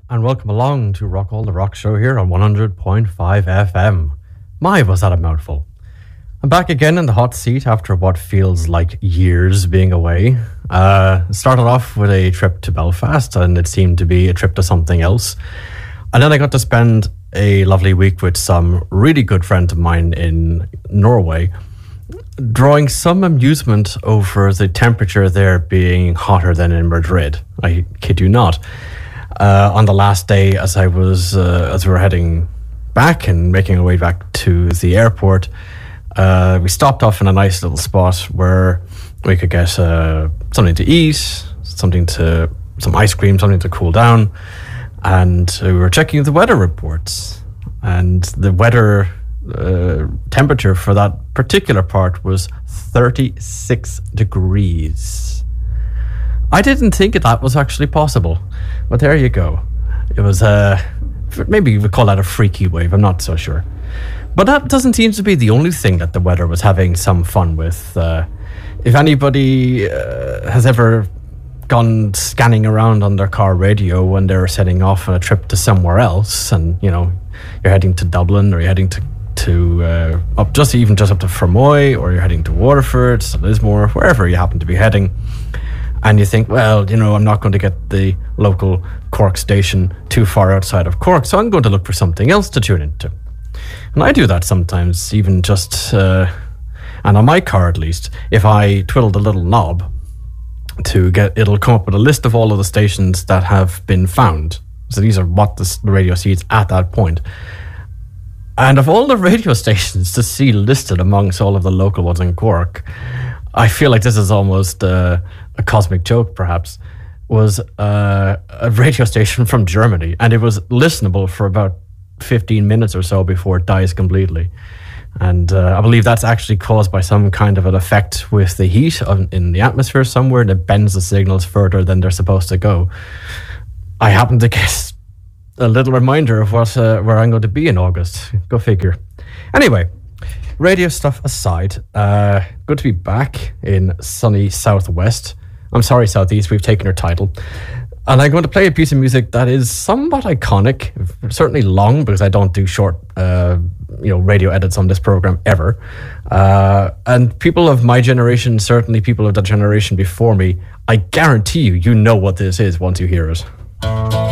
and welcome along to Rock All the Rock Show here on 100.5 FM. My, was that a mouthful. I'm back again in the hot seat after what feels like years being away. Started off with a trip to Belfast, and it seemed to be a trip to something else. And then I got to spend a lovely week with some really good friends of mine in Norway, drawing some amusement over the temperature there being hotter than in Madrid. I kid you not. On the last day, as we were heading back and making our way back to the airport, we stopped off in a nice little spot where we could get something to eat, some ice cream, something to cool down, and we were checking the weather reports. And the weather temperature for that particular part was 36 degrees. I didn't think that was actually possible, but there you go. It was maybe you would call that a freaky wave, I'm not so sure. But that doesn't seem to be the only thing that the weather was having some fun with. If anybody has ever gone scanning around on their car radio when they're setting off on a trip to somewhere else, and you're heading to Dublin, or you're heading to up up to Fermoy, or you're heading to Waterford, Lismore, wherever you happen to be heading, and you think, well, I'm not going to get the local Cork station too far outside of Cork, so I'm going to look for something else to tune into. And I do that sometimes, even just, and on my car at least, if I twiddle the little knob it'll come up with a list of all of the stations that have been found. So these are what the radio sees at that point. And of all the radio stations to see listed amongst all of the local ones in Cork, I feel like this is almost a cosmic joke, perhaps, was a radio station from Germany. And it was listenable for about 15 minutes or so before it dies completely. And I believe that's actually caused by some kind of an effect with the heat in the atmosphere somewhere that bends the signals further than they're supposed to go. I happen to guess a little reminder of where I'm going to be in August. Go figure. Anyway, radio stuff aside, good to be back in sunny Southwest. I'm sorry, Southeast, we've taken our title. And I'm going to play a piece of music that is somewhat iconic, certainly long, because I don't do short, radio edits on this program ever. And people of my generation, certainly people of the generation before me, I guarantee you know what this is once you hear it.